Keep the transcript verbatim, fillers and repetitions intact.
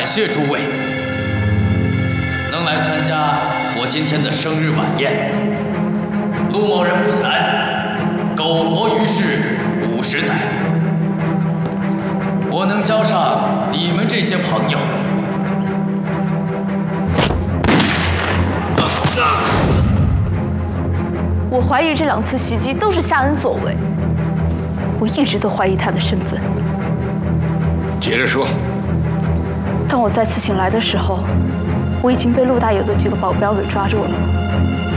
谢诸位能来参加我今天的生日晚宴。陆某人不才，苟活于世五十载，我能交上你们这些朋友。 我怀疑这两次袭击都是夏恩所为，我一直都怀疑他的身份。 接着说。 当我再次醒来的时候，我已经被陆大有的几个保镖给抓住了。